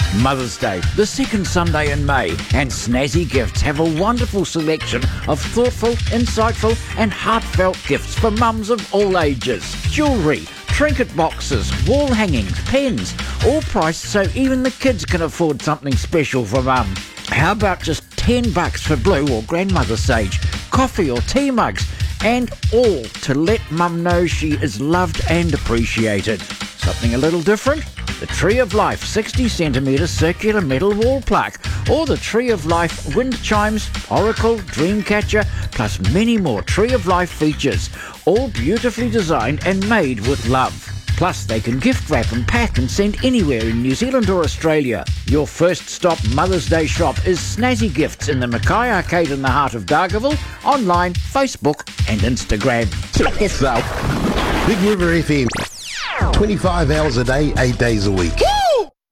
Mother's Day, the second Sunday in May, and Snazzy Gifts have a wonderful selection of thoughtful, insightful and heartfelt gifts for mums of all ages. Jewellery, trinket boxes, wall hangings, pens, all priced so even the kids can afford something special for mum. How about just $10 for blue or grandmother sage, coffee or tea mugs, and all to let mum know she is loved and appreciated. Something a little different? The Tree of Life 60cm circular metal wall plaque, or the Tree of Life wind chimes, oracle, dreamcatcher, plus many more Tree of Life features, all beautifully designed and made with love. Plus they can gift wrap and pack and send anywhere in New Zealand or Australia. Your first stop Mother's Day shop is Snazzy Gifts in the Mackay Arcade in the heart of Dargaville, online, Facebook and Instagram. Check this out. Big River FM. 25 hours a day, 8 days a week.